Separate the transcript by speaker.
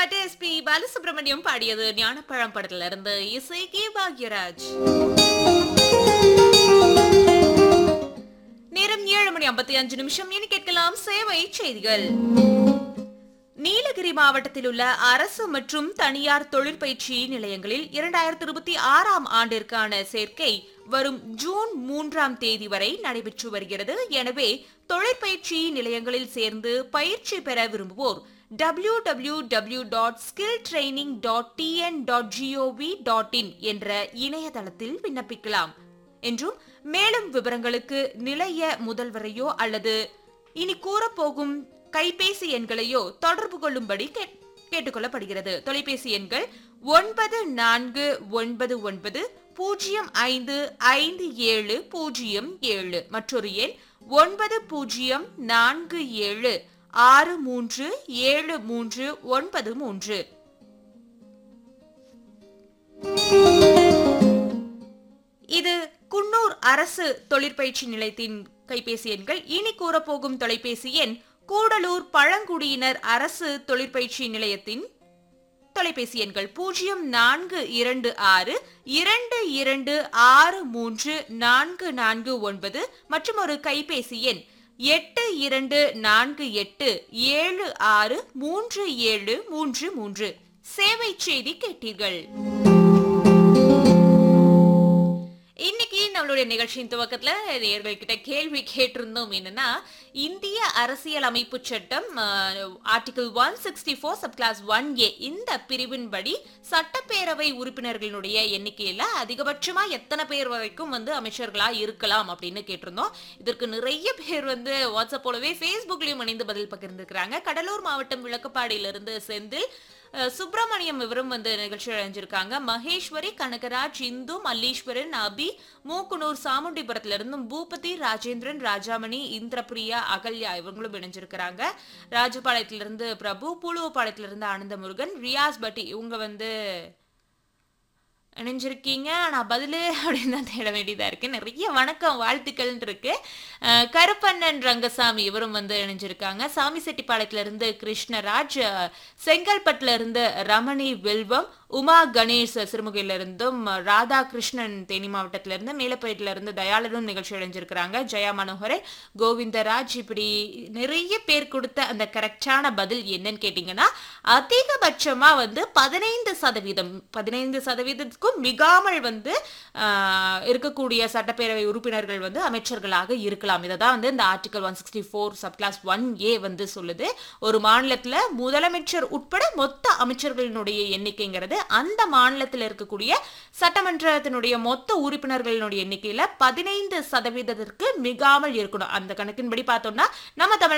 Speaker 1: பாட்டு எஸ்பி பாலசுப்ரமணியம் பாடியது ஞானப்பழம் படத்துல இருந்து. இசை கே பாக்யராஜ். நேரம் 7:55. இனி கேட்கலாம் சேவை செய்திகள். நீலகிரி மாவட்டத்தில் உள்ள அரசு மற்றும் தனியார் தொழிற்பயிற்சி நிலையங்களில் 2026ஆம் ஆண்டிற்கான சேர்க்கை வரும் ஜூன் 3ஆம் தேதி வரை நடைபெற்று வருகிறது. எனவே தொழிற்பயிற்சி நிலையங்களில் சேர்ந்து பயிற்சி பெற விரும்புவோர் www.skilltraining.tn.gov.in என்ற இணையதளத்தில் விண்ணப்பிக்கலாம் என்றும், மேலும் விவரங்களுக்கு நிலைய முதல்வரையோ அல்லது இனி கூறப்போகும் கைபேசி எண்களையோ தொடர்பு கொள்ளும்படி கேட்டுக்கொள்ளப்படுகிறது. தொலைபேசி எண்கள் 9490557007 மற்றொரு எண் 9047637393. இது குன்னூர் அரசு தொழிற்பயிற்சி நிலையத்தின் கைபேசி எண்கள். இனி கூறப்போகும் தொலைபேசி எண் கூடலூர் பழங்குடியினர் அரசு தொழிற்பயிற்சி நிலையத்தின் தொலைபேசி எண்கள் 042622634449 மற்றும் ஒரு கைபேசி எண் 8248763733. சேவை செய்தி கேட்டீர்கள். இன்னைக்கு நம்மளுடைய நிகழ்ச்சியின் துவக்கத்துல நேயர்கள்கிட்ட கேள்வி கேட்டிருந்தோம். என்னன்னா, இந்திய அரசியல் அமைப்பு சட்டம் ஆர்டிகிள் 164 சப்கிளாஸ் 1A இந்த பிரிவின்படி சட்டப்பேரவை உறுப்பினர்களுடைய எண்ணிக்கையில அதிகபட்சமா எத்தனை பேர் வரைக்கும் அமைச்சர்களா இருக்கலாம் அப்படின்னு கேட்டிருந்தோம். இதற்கு நிறைய பேர் வாட்ஸ்அப் போலவே ஃபேஸ்புக்லயும் இணைந்து பதில் பகிர்ந்துக்கிறாங்க. கடலூர் மாவட்டம் விளக்கப்பாடியிலிருந்து செந்தில் சுப்பிரமணியம் இவரும் நிகழ்ச்சியில் அடைஞ்சிருக்காங்க. மகேஸ்வரி, கனகராஜ், இந்து, மல்லீஸ்வரன், அபி, மூக்குனூர் சாமுண்டிபுரத்திலிருந்தும் பூபதி, ராஜேந்திரன், ராஜாமணி, இந்திரபிரியா, அகல்யா இவங்களும் இணைஞ்சிருக்கிறாங்க. ராஜபாளையத்திலிருந்து பிரபு, பூலுவப்பாளையத்திலிருந்து ஆனந்த முருகன், ரியாஸ் பட்டி இவங்க இணைஞ்சிருக்கீங்க. நான் பதிலு அப்படின்னு தான் தேட வேண்டியதா இருக்கு. நிறைய வணக்கம் வாழ்த்துக்கள் இருக்கு. கருப்பண்ணன் ரங்கசாமி இவரும் இணைஞ்சிருக்காங்க. சாமி செட்டிப்பாளையத்திலிருந்து கிருஷ்ணராஜ், செங்கல்பட்டுல இருந்து ரமணி வெல்வம், உமா கணேஷ் சிறுமுகையிலிருந்தும், ராதாகிருஷ்ணன் தேனி மாவட்டத்திலிருந்து, மேலப்பேட்டில இருந்து தயாளரும் நிகழ்ச்சி அடைஞ்சிருக்கிறாங்க. ஜெயா மனோகரன், கோவிந்தராஜ், இப்படி நிறைய பேர் கொடுத்த அந்த கரெக்டான பதில் என்னன்னு கேட்டீங்கன்னா, அதிகபட்சமா 15% மிகாமல் இருக்கக்கூடிய சட்டப்பேரவை உறுப்பினர்கள் அமைச்சர்களாக இருக்கலாம். இததான் இந்த ஆர்டிகல் 164 சப்கிளாஸ் 1A சொல்லுது. ஒரு மாநிலத்துல முதலமைச்சர் உட்பட மொத்த அமைச்சர்களினுடைய எண்ணிக்கைங்கிறது அந்த மாநிலத்தில் இருக்கக்கூடிய சட்டமன்றத்தினுடைய மொத்த உறுப்பினர்களினுடைய எண்ணிக்கையில 15% மிகாமல் இருக்கணும். அந்த கணக்கின்படி பார்த்தோம்னா நம்ம தமிழ்